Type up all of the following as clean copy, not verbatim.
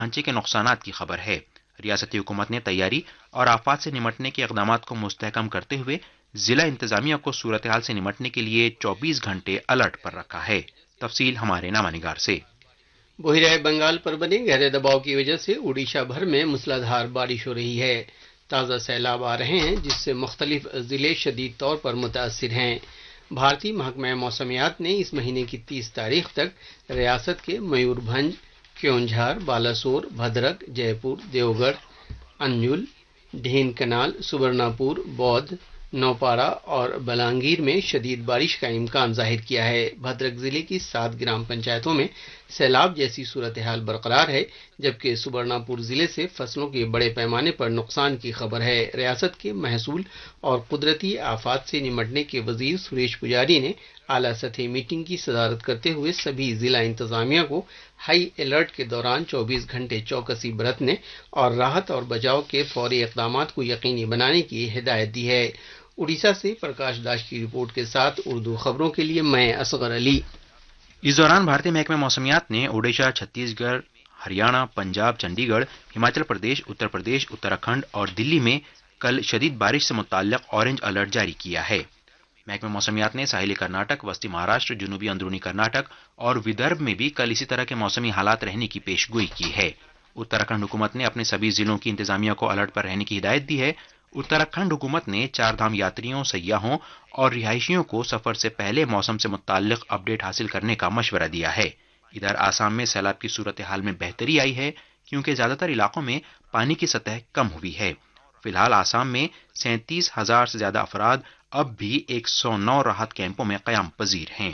ڈھانچے کے نقصانات کی خبر ہے۔ ریاستی حکومت نے تیاری اور آفات سے نمٹنے کے اقدامات کو مستحکم کرتے ہوئے ضلع انتظامیہ کو صورتحال سے نمٹنے کے لیے 24 گھنٹے الرٹ پر رکھا ہے۔ تفصیل ہمارے نامہ نگار سے۔ بحیرہ بنگال پر بنے گہرے دباؤ کی وجہ سے اڑیسہ بھر میں موسلادھار بارش ہو رہی ہے۔ تازہ سیلاب آ رہے ہیں جس سے مختلف ضلع شدید طور پر متاثر ہیں۔ بھارتی محکمہ موسمیات نے اس مہینے کی 30 تاریخ تک ریاست کے میور بھنج، کیونجھار، بالاسور، بھدرک، جے پور، دیوگڑھ، انجل، ڈھین کنال، سبرنا پور، بودھ، نوپارا اور بلانگیر میں شدید بارش کا امکان ظاہر کیا ہے۔ بھدرک ضلع کی 7 گرام پنچایتوں میں سیلاب جیسی صورتحال برقرار ہے، جبکہ سبرنا پور ضلع سے فصلوں کے بڑے پیمانے پر نقصان کی خبر ہے۔ ریاست کے محصول اور قدرتی آفات سے نمٹنے کے وزیر سریش پجاری نے اعلیٰ سطحی میٹنگ کی صدارت کرتے ہوئے سبھی ضلع انتظامیہ کو ہائی الرٹ کے دوران 24 گھنٹے چوکسی برتنے اور راحت اور بچاؤ کے فوری اقدامات کو یقینی بنانے کی ہدایت دی ہے۔ اڑیسہ سے پرکاش داس کی رپورٹ کے ساتھ اردو خبروں کے لیے میں اصغر علی۔ اس دوران بھارتی محکمہ موسمیات نے اڈیشہ، چھتیس گڑھ، ہریانہ، پنجاب، چنڈی گڑھ، ہماچل پردیش، اتر پردیش، اتراکھنڈ اور دلی میں کل شدید بارش سے متعلق اورنج الرٹ جاری کیا ہے۔ محکمہ موسمیات نے ساحلی کرناٹک، وسطی مہاراشٹر، جنوبی اندرونی کرناٹک اور ودربھ میں بھی کل اسی طرح کے موسمی حالات رہنے کی پیش گوئی کی ہے۔ اتراکھنڈ حکومت نے اپنے سبھی ضلعوں کی انتظامیہ کو الرٹ پر رہنے کی ہدایت دی ہے۔ اتراکھنڈ حکومت نے 4 دھام یاتریوں، سیاحوں اور رہائشیوں کو سفر سے پہلے موسم سے متعلق اپڈیٹ حاصل کرنے کا مشورہ دیا ہے۔ ادھر آسام میں سیلاب کی صورتحال میں بہتری آئی ہے کیونکہ زیادہ تر علاقوں میں پانی کی سطح کم ہوئی ہے۔ فی الحال آسام میں 37,000 سے زیادہ افراد اب بھی 109 راحت کیمپوں میں قیام پذیر ہیں۔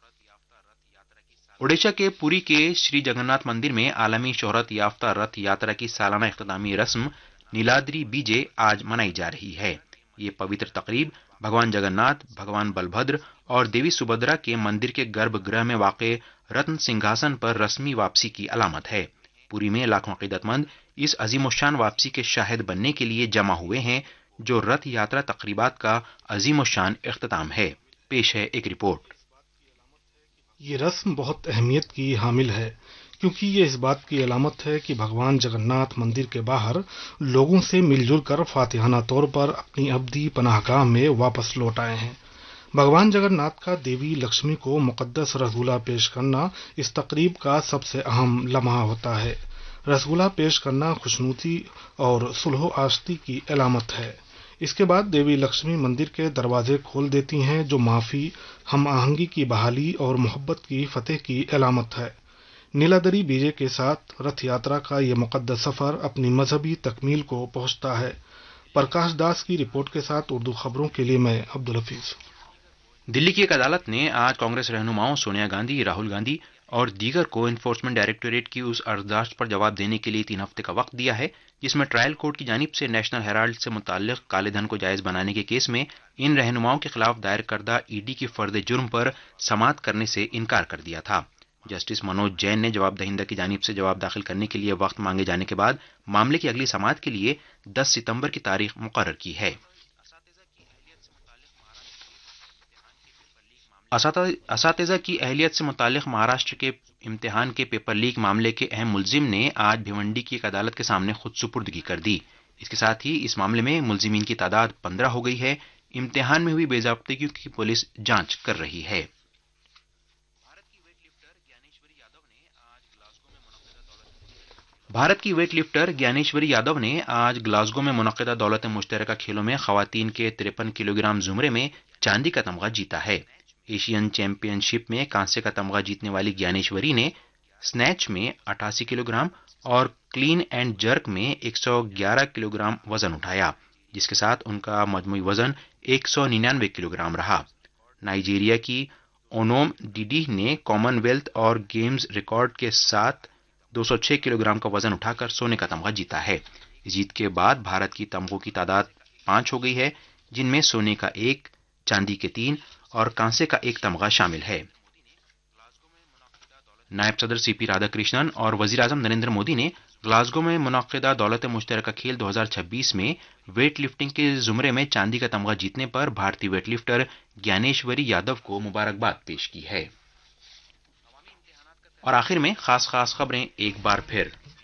اڈیشہ کے پوری کے شری جگناتھ مندر میں عالمی شہرت یافتہ رتھ یاترا کی سالانہ اختتامی رسم نیلادری بیجے آج منائی جا رہی ہے۔ یہ پوتر تقریب بھگوان جگناتھ، بھگوان بلبھدر اور دیوی سبھدرا کے مندر کے گربھ گرہ میں واقع رتن سنگھاسن پر رسمی واپسی کی علامت ہے۔ پوری میں لاکھوں عقیدت مند اس عظیم الشان واپسی کے شاہد بننے کے لیے جمع ہوئے ہیں، جو رتھ یاترا تقریبات کا عظیم الشان اختتام ہے۔ پیش ہے ایک رپورٹ۔ یہ رسم بہت اہمیت کی حامل ہے کیونکہ یہ اس بات کی علامت ہے کہ بھگوان جگناتھ مندر کے باہر لوگوں سے مل جل کر فاتحانہ طور پر اپنی ابدی پناہ گاہ میں واپس لوٹ آئے ہیں۔ بھگوان جگناتھ کا دیوی لکشمی کو مقدس رسگلہ پیش کرنا اس تقریب کا سب سے اہم لمحہ ہوتا ہے۔ رسگلہ پیش کرنا خوشنودی اور صلح و آشتی کی علامت ہے۔ اس کے بعد دیوی لکشمی مندر کے دروازے کھول دیتی ہیں، جو معافی، ہم آہنگی کی بحالی اور محبت کی فتح کی علامت ہے۔ نیلادری بیجے کے ساتھ رتھ یاترا کا یہ مقدس سفر اپنی مذہبی تکمیل کو پہنچتا ہے۔ پرکاش داس کی رپورٹ کے ساتھ اردو خبروں کے لیے میں عبدالحفیظ۔ دلی کی ایک عدالت نے آج کانگریس رہنماؤں سونیا گاندھی، راہل گاندھی اور دیگر کو انفورسمنٹ ڈائریکٹوریٹ کی اس عرضداشت پر جواب دینے کے لیے 3 ہفتے کا وقت دیا ہے جس میں ٹرائل کورٹ کی جانب سے نیشنل ہیرالڈ سے متعلق کالے دھن کو جائز بنانے کے کیس میں ان رہنماؤں کے خلاف دائر کردہ ای ڈی کی فرد جرم پر سماعت کرنے سے انکار کر دیا تھا۔ جسٹس منوج جین نے جواب دہندہ کی جانب سے جواب داخل کرنے کے لیے وقت مانگے جانے کے بعد معاملے کی اگلی سماعت کے لیے 10 ستمبر کی تاریخ مقرر کی ہے۔ اساتذہ کی اہلیت سے متعلق مہاراشٹر کے امتحان کے پیپر لیک معاملے کے اہم ملزم نے آج بھیونڈی کی ایک عدالت کے سامنے خود سپردگی کر دی۔ اس کے ساتھ ہی اس معاملے میں ملزمین کی تعداد 15 ہو گئی ہے۔ امتحان میں ہوئی بے ضابطگیوں کی پولیس جانچ کر رہی ہے۔ بھارت کی ویٹ لفٹر گیانیشوری یادو نے آج گلاسگو میں منعقدہ دولت مشترکہ کھیلوں میں خواتین کے 53 کلو گرام زمرے میں چاندی کا تمغہ جیتا ہے۔ ایشین چیمپئن شپ میں کانسے کا تمغہ جیتنے والی گیانیشوری نے سنیچ میں 88 کلو گرام اور کلین اینڈ جرک میں 111 کلو گرام وزن اٹھایا، جس کے ساتھ ان کا مجموعی وزن 199 کلو گرام رہا۔ نائجیریا کی اونوم ڈیڈی نے کامن ویلتھ اور گیمز ریکارڈ کے ساتھ 206 کلو گرام کا وزن اٹھا کر سونے کا تمغہ جیتا ہے۔ اس جیت کے بعد بھارت کی تمغوں کی تعداد 5 ہو گئی ہے، جن میں سونے کا 1، چاندی کے 3 اور کانسے کا 1 تمغہ شامل ہے۔ نائب صدر سی پی رادھا کرشنن اور وزیر اعظم نریندر مودی نے گلاسگو میں منعقدہ دولت مشترکہ کھیل 2026 میں ویٹ لفٹنگ کے زمرے میں چاندی کا تمغہ جیتنے پر بھارتی ویٹ لفٹر گیانیشوری یادو کو مبارکباد پیش کی ہے۔ اور آخر میں خاص خبریں ایک بار پھر۔